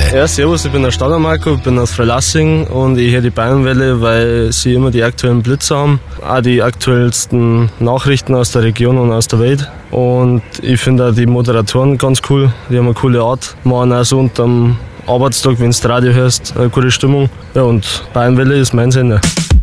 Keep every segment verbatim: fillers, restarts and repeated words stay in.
Ja, servus, ich bin der Stadler Marco, ich bin aus Freilassing und ich höre die Bayernwelle, weil sie immer die aktuellen Blitze haben, auch die aktuellsten Nachrichten aus der Region und aus der Welt. Und ich finde auch die Moderatoren ganz cool, die haben eine coole Art, machen auch so unterm Arbeitstag, wenn du das Radio hörst, eine gute Stimmung. Ja, und Bayernwelle ist mein Sender.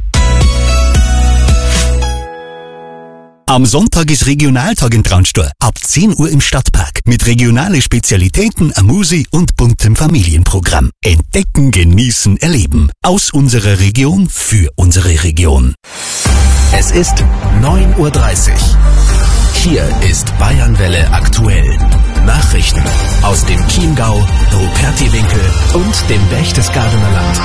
Am Sonntag ist Regionaltag in Traunstein. Ab zehn Uhr im Stadtpark. Mit regionalen Spezialitäten, Amusi und buntem Familienprogramm. Entdecken, genießen, erleben. Aus unserer Region für unsere Region. Es ist neun Uhr dreißig. Hier ist Bayernwelle aktuell. Nachrichten aus dem Chiemgau, Rupertiwinkel und dem Berchtesgadener Land.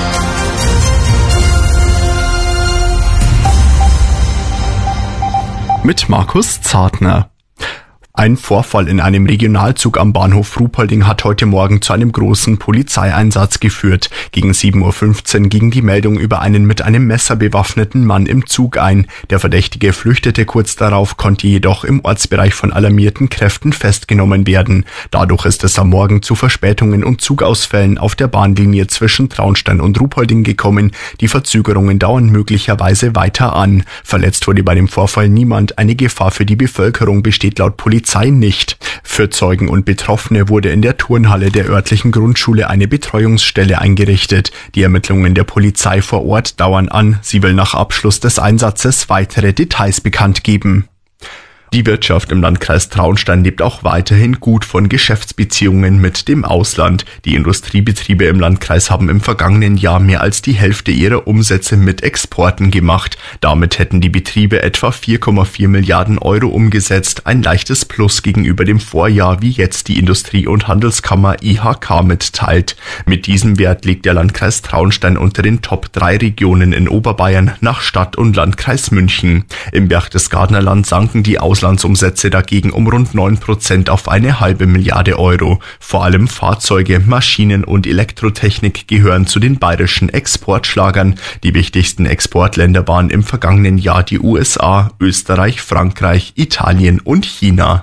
Mit Markus Zartner. Ein Vorfall in einem Regionalzug am Bahnhof Ruhpolding hat heute Morgen zu einem großen Polizeieinsatz geführt. Gegen sieben Uhr fünfzehn ging die Meldung über einen mit einem Messer bewaffneten Mann im Zug ein. Der Verdächtige flüchtete kurz darauf, konnte jedoch im Ortsbereich von alarmierten Kräften festgenommen werden. Dadurch ist es am Morgen zu Verspätungen und Zugausfällen auf der Bahnlinie zwischen Traunstein und Ruhpolding gekommen. Die Verzögerungen dauern möglicherweise weiter an. Verletzt wurde bei dem Vorfall niemand. Eine Gefahr für die Bevölkerung besteht laut Polizei nicht. Für Zeugen und Betroffene wurde in der Turnhalle der örtlichen Grundschule eine Betreuungsstelle eingerichtet. Die Ermittlungen der Polizei vor Ort dauern an. Sie will nach Abschluss des Einsatzes weitere Details bekannt geben. Die Wirtschaft im Landkreis Traunstein lebt auch weiterhin gut von Geschäftsbeziehungen mit dem Ausland. Die Industriebetriebe im Landkreis haben im vergangenen Jahr mehr als die Hälfte ihrer Umsätze mit Exporten gemacht. Damit hätten die Betriebe etwa vier Komma vier Milliarden Euro umgesetzt, ein leichtes Plus gegenüber dem Vorjahr, wie jetzt die Industrie- und Handelskammer I H K mitteilt. Mit diesem Wert liegt der Landkreis Traunstein unter den Top drei Regionen in Oberbayern nach Stadt und Landkreis München. Im Berchtesgadener Land sanken die Aus Auslandsumsätze dagegen um rund neun Prozent auf eine halbe Milliarde Euro. Vor allem Fahrzeuge, Maschinen und Elektrotechnik gehören zu den bayerischen Exportschlagern. Die wichtigsten Exportländer waren im vergangenen Jahr die U S A, Österreich, Frankreich, Italien und China.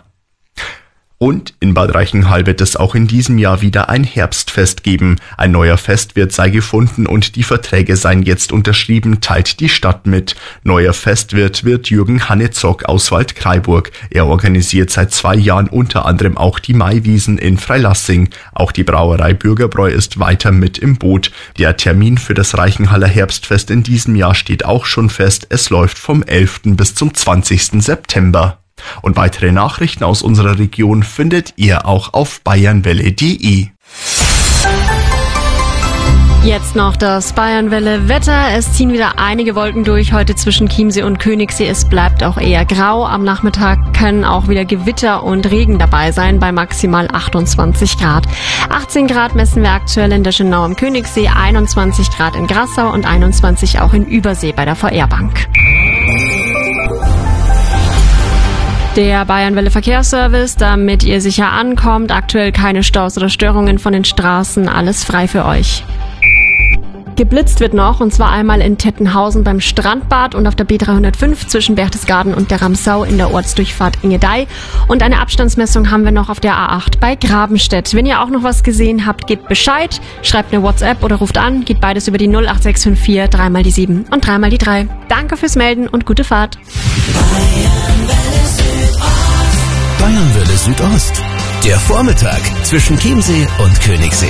Und in Bad Reichenhall wird es auch in diesem Jahr wieder ein Herbstfest geben. Ein neuer Festwirt sei gefunden und die Verträge seien jetzt unterschrieben, teilt die Stadt mit. Neuer Festwirt wird Jürgen Hannezock aus Waldkraiburg. Er organisiert seit zwei Jahren unter anderem auch die Maiwiesen in Freilassing. Auch die Brauerei Bürgerbräu ist weiter mit im Boot. Der Termin für das Reichenhaller Herbstfest in diesem Jahr steht auch schon fest. Es läuft vom elften bis zum zwanzigsten September. Und weitere Nachrichten aus unserer Region findet ihr auch auf bayernwelle punkt de. Jetzt noch das Bayernwelle-Wetter. Es ziehen wieder einige Wolken durch heute zwischen Chiemsee und Königssee. Es bleibt auch eher grau. Am Nachmittag können auch wieder Gewitter und Regen dabei sein bei maximal achtundzwanzig Grad. achtzehn Grad messen wir aktuell in der Genau am Königssee, einundzwanzig Grad in Grassau und einundzwanzig auch in Übersee bei der V R-Bank. Der Bayernwelle Verkehrsservice, damit ihr sicher ankommt. Aktuell keine Staus oder Störungen von den Straßen. Alles frei für euch. Geblitzt wird noch, und zwar einmal in Tettenhausen beim Strandbad und auf der B dreihundertfünf zwischen Berchtesgaden und der Ramsau in der Ortsdurchfahrt Ingedei. Und eine Abstandsmessung haben wir noch auf der A acht bei Grabenstedt. Wenn ihr auch noch was gesehen habt, gebt Bescheid, schreibt eine WhatsApp oder ruft an. Geht beides über die null acht sechs fünf vier, dreimal die sieben und dreimal die drei. Danke fürs Melden und gute Fahrt. Bayernwelle Südost. Der Vormittag zwischen Chiemsee und Königssee.